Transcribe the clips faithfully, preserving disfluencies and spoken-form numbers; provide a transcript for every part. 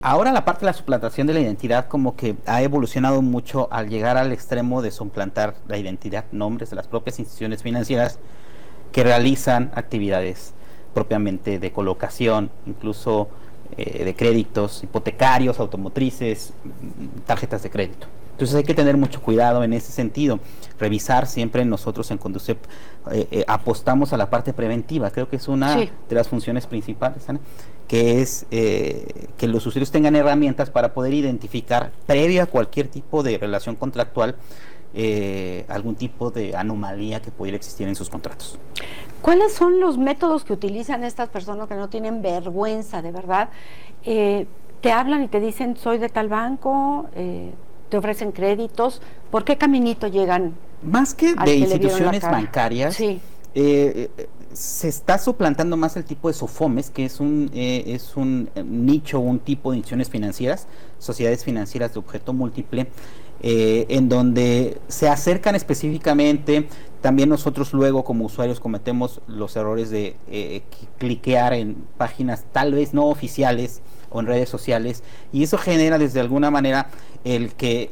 Ahora la parte de la suplantación de la identidad como que ha evolucionado mucho al llegar al extremo de suplantar la identidad, nombres de las propias instituciones financieras que realizan actividades propiamente de colocación, incluso eh, de créditos hipotecarios, automotrices, tarjetas de crédito. Entonces hay que tener mucho cuidado en ese sentido, revisar siempre. Nosotros en Conducep eh, eh, apostamos a la parte preventiva, creo que es una sí. de las funciones principales, Ana, que es eh, que los usuarios tengan herramientas para poder identificar, previo a cualquier tipo de relación contractual, eh, algún tipo de anomalía que pudiera existir en sus contratos. ¿Cuáles son los métodos que utilizan estas personas que no tienen vergüenza, de verdad? Eh, te hablan y te dicen, soy de tal banco, eh, te ofrecen créditos. ¿Por qué caminito llegan? Más que de instituciones bancarias, sí. eh, eh, se está suplantando más el tipo de SOFOMES, que es un, eh, es un nicho, un tipo de instituciones financieras, sociedades financieras de objeto múltiple, eh, en donde se acercan específicamente. También nosotros luego como usuarios cometemos los errores de eh, cliquear en páginas tal vez no oficiales o en redes sociales, y eso genera desde alguna manera el que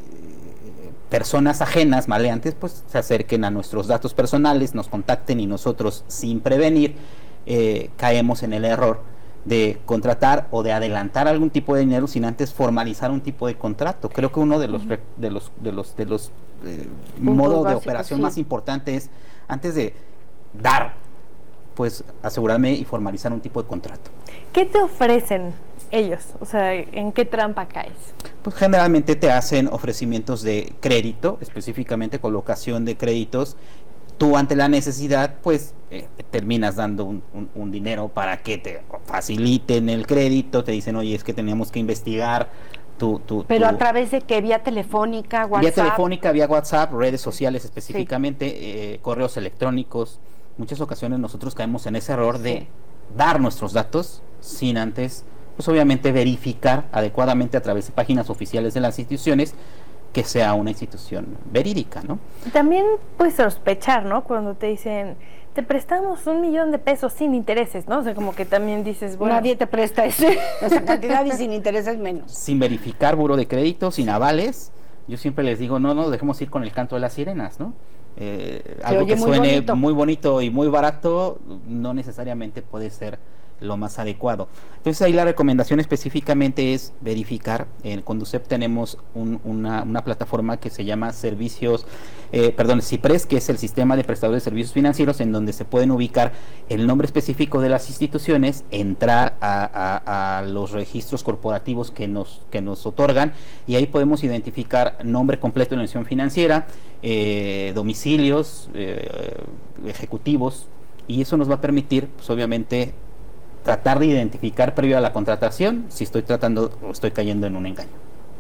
personas ajenas, maleantes, pues se acerquen a nuestros datos personales, nos contacten y nosotros, sin prevenir, eh, caemos en el error de contratar o de adelantar algún tipo de dinero sin antes formalizar un tipo de contrato. Creo que uno de los uh-huh. de los de los de los eh, modos de operación sí. más importante es, antes de dar, pues asegurarme y formalizar un tipo de contrato. ¿Qué te ofrecen ellos? O sea, ¿en qué trampa caes? Pues generalmente te hacen ofrecimientos de crédito, específicamente colocación de créditos. Tú ante la necesidad, pues eh, terminas dando un, un, un dinero para que te faciliten el crédito. Te dicen, oye, es que teníamos que investigar tu... tu Pero tu, a través de qué, vía telefónica, WhatsApp. Vía telefónica, vía WhatsApp, redes sociales específicamente, sí. eh, correos electrónicos. Muchas ocasiones nosotros caemos en ese error de sí. dar nuestros datos sin antes, pues obviamente verificar adecuadamente a través de páginas oficiales de las instituciones que sea una institución verídica, ¿no? También puedes sospechar, ¿no? Cuando te dicen, te prestamos un millón de pesos sin intereses, ¿no? O sea, como que también dices, bueno... Nadie te presta ese, esa cantidad y sin intereses menos. Sin verificar buro de crédito, sin avales. Yo siempre les digo, no, no, dejemos ir con el canto de las sirenas, ¿no? Eh, algo que suene muy bonito. muy bonito y muy barato no necesariamente puede ser lo más adecuado. Entonces ahí la recomendación específicamente es verificar. En Conducep tenemos un, una, una plataforma que se llama Servicios, eh, perdón, CIPRES, que es el Sistema de Prestadores de Servicios Financieros, en donde se pueden ubicar el nombre específico de las instituciones, entrar a, a, a los registros corporativos que nos, que nos otorgan, y ahí podemos identificar nombre completo de la institución financiera, eh, domicilios, eh, ejecutivos, y eso nos va a permitir, pues obviamente, tratar de identificar previo a la contratación si estoy tratando o estoy cayendo en un engaño.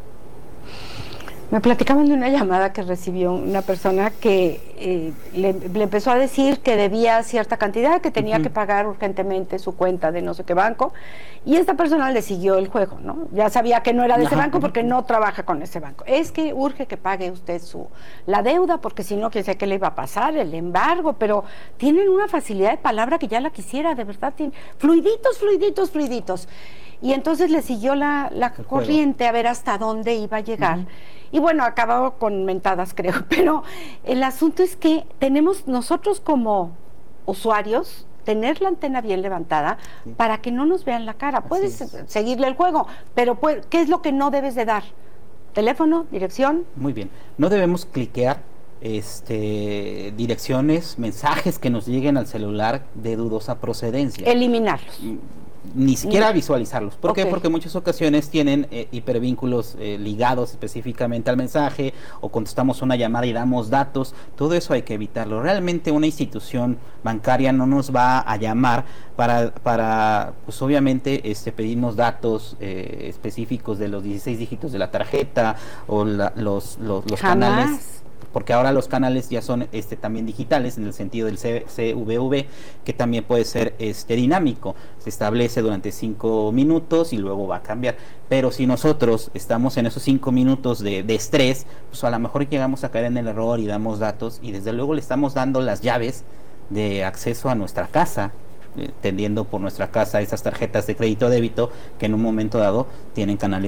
Me platicaban de una llamada que recibió una persona que eh, le, le empezó a decir que debía cierta cantidad, que tenía uh-huh. que pagar urgentemente su cuenta de no sé qué banco, y esta persona le siguió el juego, ¿no? Ya sabía que no era de ese uh-huh. banco porque no trabaja con ese banco. Es que urge que pague usted su la deuda, porque si no, quién sabe qué le iba a pasar, el embargo, pero tienen una facilidad de palabra que ya la quisiera, de verdad, tienen fluiditos, fluiditos, fluiditos. Y entonces le siguió la, la corriente a ver hasta dónde iba a llegar. Uh-huh. Y bueno, acabó con mentadas, creo, pero el asunto es que tenemos nosotros como usuarios tener la antena bien levantada sí. para que no nos vean la cara. Puedes seguirle el juego, pero puede, ¿qué es lo que no debes de dar? ¿Teléfono? ¿Dirección? Muy bien, no debemos cliquear este direcciones, mensajes que nos lleguen al celular de dudosa procedencia. Eliminarlos. Ni siquiera visualizarlos. ¿Por okay. qué? Porque en muchas ocasiones tienen eh, hipervínculos eh, ligados específicamente al mensaje, o contestamos una llamada y damos datos. Todo eso hay que evitarlo. Realmente una institución bancaria no nos va a llamar para, para pues obviamente este, pedirnos datos eh, específicos de los dieciséis dígitos de la tarjeta o la, los, los, los canales. Porque ahora los canales ya son este también digitales, en el sentido del C V V, que también puede ser este dinámico. Se establece durante cinco minutos y luego va a cambiar. Pero si nosotros estamos en esos cinco minutos de, de estrés, pues a lo mejor llegamos a caer en el error y damos datos, y desde luego le estamos dando las llaves de acceso a nuestra casa eh, tendiendo por nuestra casa esas tarjetas de crédito débito que en un momento dado tienen canales